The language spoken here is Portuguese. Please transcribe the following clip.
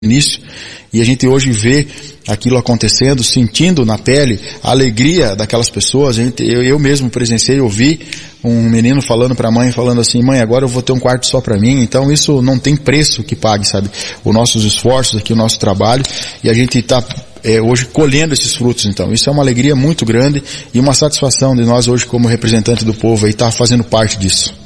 início, e a gente hoje vê aquilo acontecendo, sentindo na pele a alegria daquelas pessoas. Eu mesmo presenciei, ouvi um menino falando para a mãe, falando assim: mãe, agora eu vou ter um quarto só para mim. Então isso não tem preço que pague, sabe? Os nossos esforços aqui, o nosso trabalho, e a gente está hoje colhendo esses frutos. Então isso é uma alegria muito grande e uma satisfação de nós hoje como representante do povo aí estar fazendo parte disso.